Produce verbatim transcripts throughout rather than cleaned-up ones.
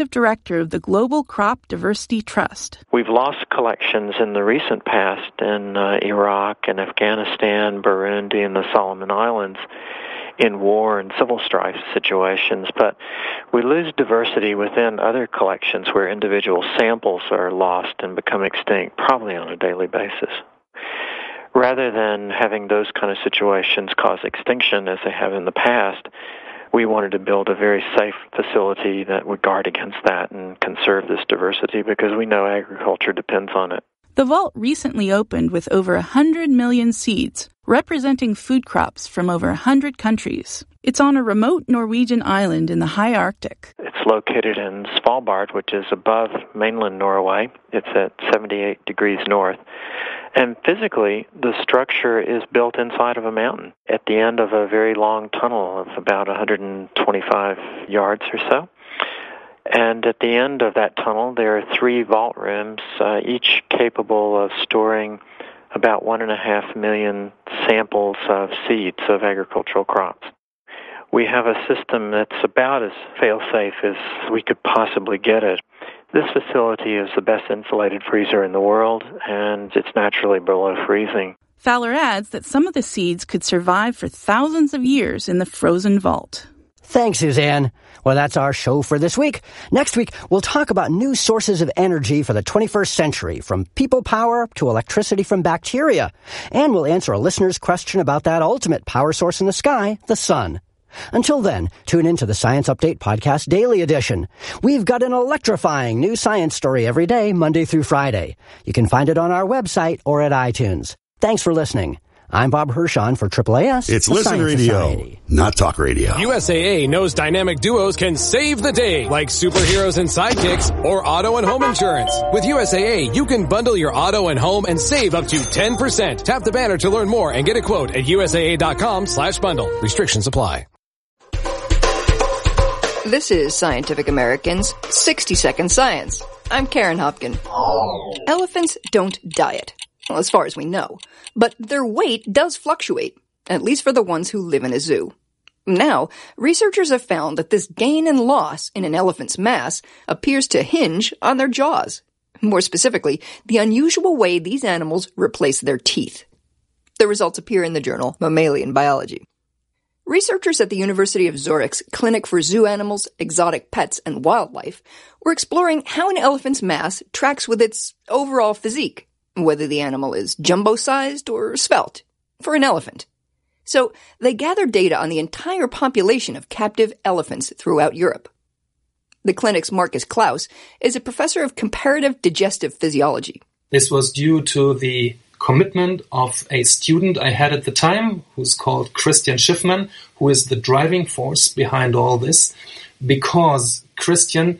Director of the Global Crop Diversity Trust. We've lost collections in the recent past in uh, Iraq and Afghanistan, Burundi, and the Solomon Islands in war and civil strife situations, but we lose diversity within other collections where individual samples are lost and become extinct, probably on a daily basis. Rather than having those kind of situations cause extinction as they have in the past, we wanted to build a very safe facility that would guard against that and conserve this diversity because we know agriculture depends on it. The vault recently opened with over one hundred million seeds, representing food crops from over one hundred countries. It's on a remote Norwegian island in the high Arctic. It's located in Svalbard, which is above mainland Norway. It's at seventy-eight degrees north. And physically, the structure is built inside of a mountain at the end of a very long tunnel of about one hundred twenty-five yards or so. And at the end of that tunnel, there are three vault rooms, uh, each capable of storing about one and a half million samples of seeds of agricultural crops. We have a system that's about as fail-safe as we could possibly get it. This facility is the best insulated freezer in the world, and it's naturally below freezing. Fowler adds that some of the seeds could survive for thousands of years in the frozen vault. Thanks, Suzanne. Well, that's our show for this week. Next week, we'll talk about new sources of energy for the twenty-first century, from people power to electricity from bacteria. And we'll answer a listener's question about that ultimate power source in the sky, the sun. Until then, tune in to the Science Update Podcast Daily Edition. We've got an electrifying new science story every day, Monday through Friday. You can find it on our website or at iTunes. Thanks for listening. I'm Bob Hirschon for Triple A S. It's Listen Radio, Society. Not talk radio. U S A A knows dynamic duos can save the day, like superheroes and sidekicks or auto and home insurance. With U S A A, you can bundle your auto and home and save up to ten percent. Tap the banner to learn more and get a quote at usaa.com slash bundle. Restrictions apply. This is Scientific American's sixty second Science. I'm Karen Hopkin. Elephants don't diet, well, as far as we know, but their weight does fluctuate, at least for the ones who live in a zoo. Now, researchers have found that this gain and loss in an elephant's mass appears to hinge on their jaws. More specifically, the unusual way these animals replace their teeth. The results appear in the journal Mammalian Biology. Researchers at the University of Zurich's Clinic for Zoo Animals, Exotic Pets, and Wildlife were exploring how an elephant's mass tracks with its overall physique, whether the animal is jumbo-sized or svelte, for an elephant. So they gathered data on the entire population of captive elephants throughout Europe. The clinic's Marcus Klaus is a professor of comparative digestive physiology. This was due to the commitment of a student I had at the time, who's called Christian Schiffman, who is the driving force behind all this, because Christian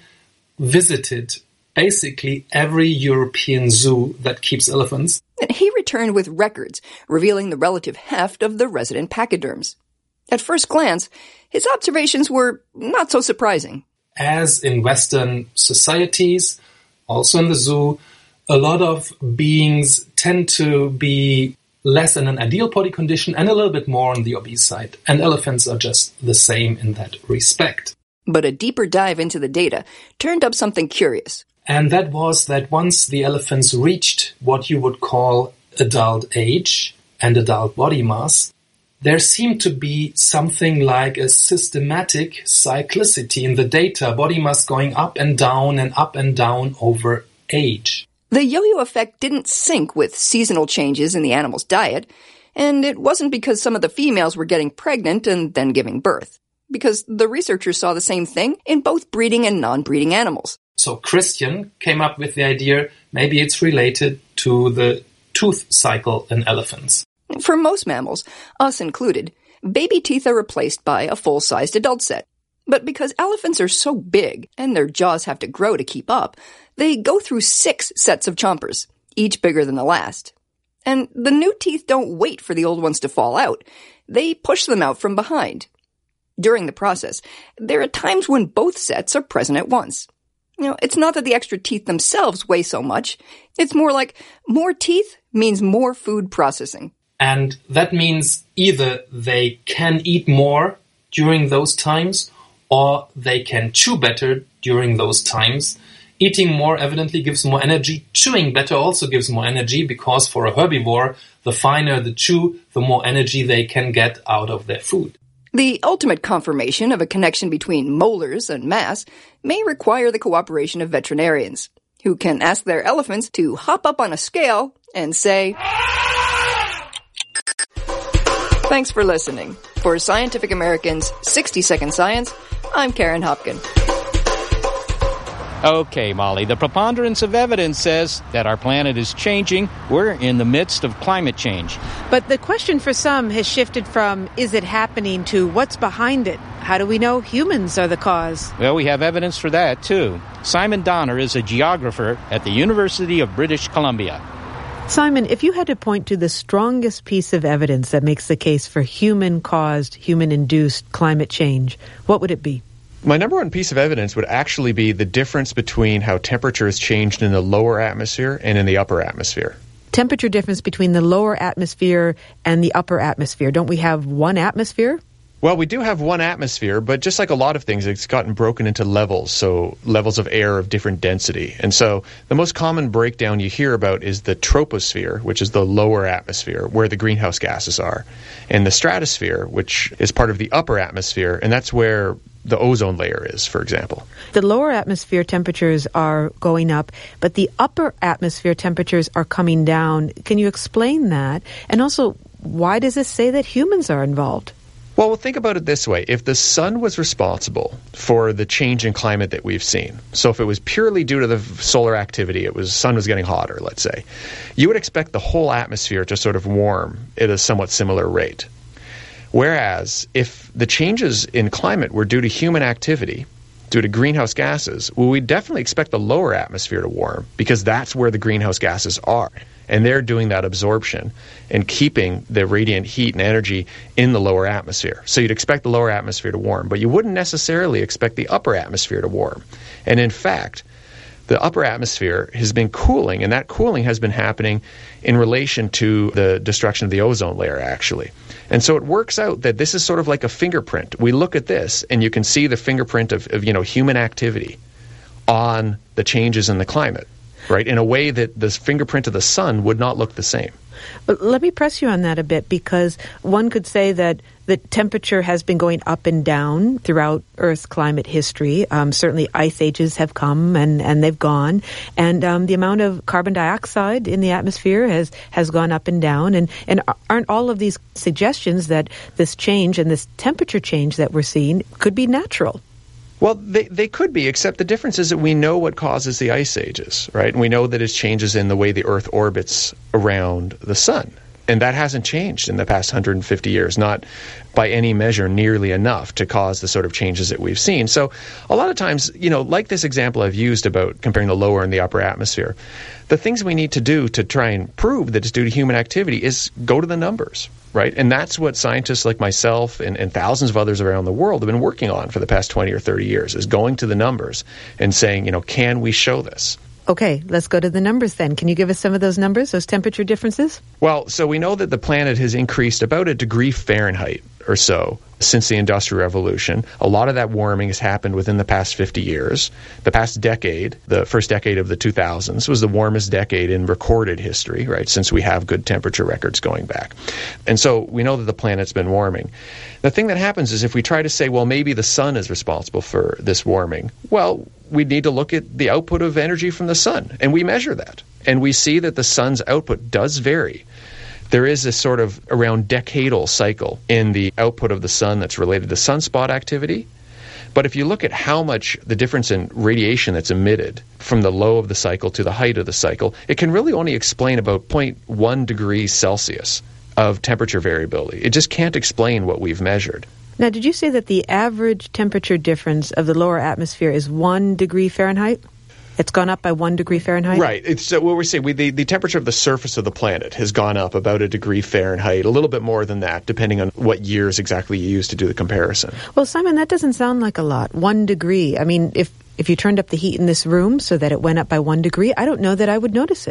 visited basically every European zoo that keeps elephants. And he returned with records revealing the relative heft of the resident pachyderms. At first glance, his observations were not so surprising. As in Western societies, also in the zoo, a lot of beings tend to be less in an ideal body condition and a little bit more on the obese side. And elephants are just the same in that respect. But a deeper dive into the data turned up something curious. And that was that once the elephants reached what you would call adult age and adult body mass, there seemed to be something like a systematic cyclicity in the data, body mass going up and down and up and down over age. The yo-yo effect didn't sync with seasonal changes in the animal's diet, and it wasn't because some of the females were getting pregnant and then giving birth, because the researchers saw the same thing in both breeding and non-breeding animals. So Christian came up with the idea maybe it's related to the tooth cycle in elephants. For most mammals, us included, baby teeth are replaced by a full-sized adult set. But because elephants are so big and their jaws have to grow to keep up, they go through six sets of chompers, each bigger than the last. And the new teeth don't wait for the old ones to fall out. They push them out from behind. During the process, there are times when both sets are present at once. You know, it's not that the extra teeth themselves weigh so much. It's more like more teeth means more food processing. And that means either they can eat more during those times, or they can chew better during those times. Eating more evidently gives more energy. Chewing better also gives more energy because for a herbivore, the finer the chew, the more energy they can get out of their food. The ultimate confirmation of a connection between molars and mass may require the cooperation of veterinarians, who can ask their elephants to hop up on a scale and say, Thanks for listening. For Scientific American's sixty second Science, I'm Karen Hopkin. Okay, Molly, the preponderance of evidence says that our planet is changing. We're in the midst of climate change. But the question for some has shifted from, is it happening, to what's behind it? How do we know humans are the cause? Well, we have evidence for that, too. Simon Donner is a geographer at the University of British Columbia. Simon, if you had to point to the strongest piece of evidence that makes the case for human-caused, human-induced climate change, what would it be? My number one piece of evidence would actually be the difference between how temperature has changed in the lower atmosphere and in the upper atmosphere. Temperature difference between the lower atmosphere and the upper atmosphere. Don't we have one atmosphere? Well, we do have one atmosphere, but just like a lot of things, it's gotten broken into levels, so levels of air of different density. And so the most common breakdown you hear about is the troposphere, which is the lower atmosphere, where the greenhouse gases are, and the stratosphere, which is part of the upper atmosphere, and that's where the ozone layer is, for example. The lower atmosphere temperatures are going up, but the upper atmosphere temperatures are coming down. Can you explain that? And also, why does this say that humans are involved? Well, we'll think about it this way. If the sun was responsible for the change in climate that we've seen, so if it was purely due to the solar activity, it was the sun was getting hotter, let's say, you would expect the whole atmosphere to sort of warm at a somewhat similar rate. Whereas if the changes in climate were due to human activity, due to greenhouse gases, well, we definitely expect the lower atmosphere to warm because that's where the greenhouse gases are. And they're doing that absorption and keeping the radiant heat and energy in the lower atmosphere. So you'd expect the lower atmosphere to warm, but you wouldn't necessarily expect the upper atmosphere to warm. And in fact, the upper atmosphere has been cooling, and that cooling has been happening in relation to the destruction of the ozone layer, actually. And so it works out that this is sort of like a fingerprint. We look at this, and you can see the fingerprint of, of you know, human activity on the changes in the climate, right, in a way that the fingerprint of the sun would not look the same. But let me press you on that a bit, because one could say that the temperature has been going up and down throughout Earth's climate history. Um, certainly ice ages have come and, and they've gone. And um, the amount of carbon dioxide in the atmosphere has, has gone up and down. And, and aren't all of these suggestions that this change and this temperature change that we're seeing could be natural? Well, they, they could be, except the difference is that we know what causes the ice ages, right? And we know that it's changes in the way the Earth orbits around the sun. And that hasn't changed in the past one hundred fifty years, not by any measure nearly enough to cause the sort of changes that we've seen. So a lot of times, you know, like this example I've used about comparing the lower and the upper atmosphere, the things we need to do to try and prove that it's due to human activity is go to the numbers, right? And that's what scientists like myself and, and thousands of others around the world have been working on for the past twenty or thirty years, is going to the numbers and saying, you know, can we show this? Okay, let's go to the numbers then. Can you give us some of those numbers, those temperature differences? Well, so we know that the planet has increased about a degree Fahrenheit or so since the Industrial Revolution. A lot of that warming has happened within the past fifty years. The past decade, the first decade of the two thousands, was the warmest decade in recorded history, right, since we have good temperature records going back. And so we know that the planet's been warming. The thing that happens is if we try to say, well, maybe the sun is responsible for this warming, well, we need to look at the output of energy from the sun, and we measure that. And we see that the sun's output does vary. There is this sort of around decadal cycle in the output of the sun that's related to sunspot activity. But if you look at how much the difference in radiation that's emitted from the low of the cycle to the height of the cycle, it can really only explain about zero point one degrees Celsius of temperature variability. It just can't explain what we've measured. Now, did you say that the average temperature difference of the lower atmosphere is one degree Fahrenheit? It's gone up by one degree Fahrenheit? Right. It's uh, what we're saying. We, the, the temperature of the surface of the planet has gone up about a degree Fahrenheit, a little bit more than that, depending on what years exactly you use to do the comparison. Well, Simon, that doesn't sound like a lot. One degree. I mean, if, if you turned up the heat in this room so that it went up by one degree, I don't know that I would notice it.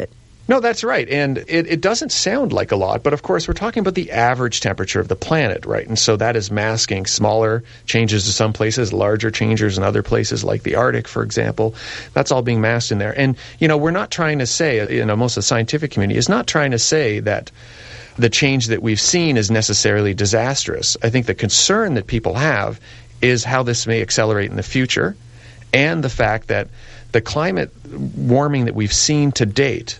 No, that's right. And it, it doesn't sound like a lot, but of course we're talking about the average temperature of the planet, right? And so that is masking smaller changes in some places, larger changes in other places like the Arctic, for example. That's all being masked in there. And, you know, we're not trying to say, you know, most of the scientific community is not trying to say that the change that we've seen is necessarily disastrous. I think the concern that people have is how this may accelerate in the future, and the fact that the climate warming that we've seen to date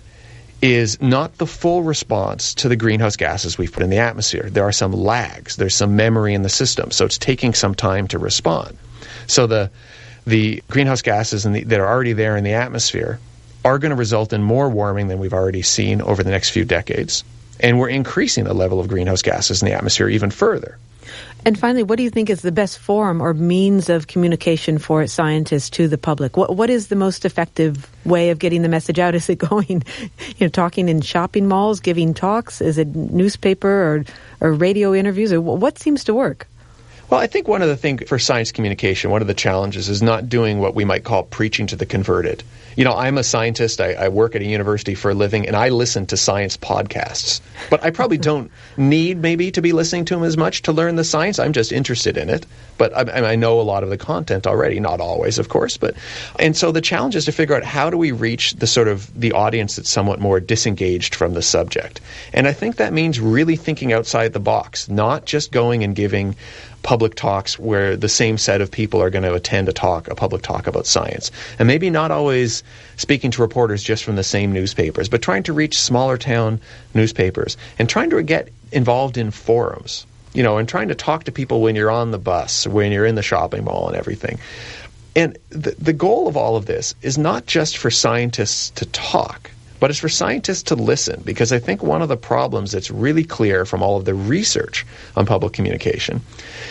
is not the full response to the greenhouse gases we've put in the atmosphere. There are some lags. There's some memory in the system, so it's taking some time to respond. So the the greenhouse gases in the, that are already there in the atmosphere are going to result in more warming than we've already seen over the next few decades. And we're increasing the level of greenhouse gases in the atmosphere even further. And finally, what do you think is the best forum or means of communication for scientists to the public? What What is the most effective way of getting the message out? Is it going, you know, talking in shopping malls, giving talks? Is it newspaper or, or radio interviews? Or what seems to work? Well, I think one of the things for science communication, one of the challenges is not doing what we might call preaching to the converted. You know, I'm a scientist. I, I work at a university for a living, and I listen to science podcasts. But I probably don't need maybe to be listening to them as much to learn the science. I'm just interested in it. But I, I know a lot of the content already, not always, of course. But and so the challenge is to figure out how do we reach the sort of the audience that's somewhat more disengaged from the subject. And I think that means really thinking outside the box, not just going and giving public talks where the same set of people are going to attend a talk, a public talk about science. And maybe not always speaking to reporters just from the same newspapers, but trying to reach smaller town newspapers and trying to get involved in forums, you know, and trying to talk to people when you're on the bus, when you're in the shopping mall and everything. And the, the goal of all of this is not just for scientists to talk, but it's for scientists to listen, because I think one of the problems that's really clear from all of the research on public communication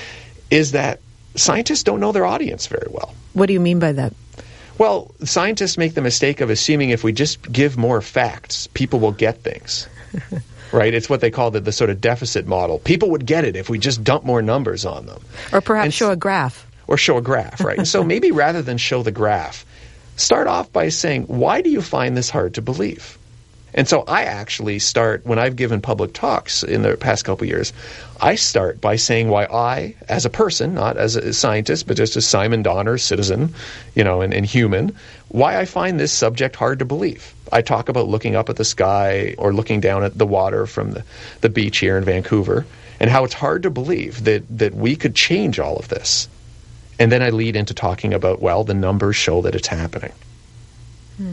is that scientists don't know their audience very well. What do you mean by that? Well, scientists make the mistake of assuming if we just give more facts, people will get things. Right? It's what they call the, the sort of deficit model. People would get it if we just dump more numbers on them. Or perhaps and, show a graph. Or show a graph, right? And so maybe rather than show the graph, start off by saying, why do you find this hard to believe? And so I actually start, when I've given public talks in the past couple of years, I start by saying why I, as a person, not as a scientist, but just as Simon Donner, citizen, you know, and, and human, why I find this subject hard to believe. I talk about looking up at the sky or looking down at the water from the, the beach here in Vancouver, and how it's hard to believe that, that we could change all of this. And then I lead into talking about, well, the numbers show that it's happening. Hmm.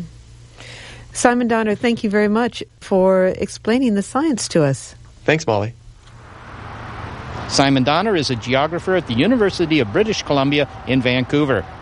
Simon Donner, thank you very much for explaining the science to us. Thanks, Molly. Simon Donner is a geographer at the University of British Columbia in Vancouver.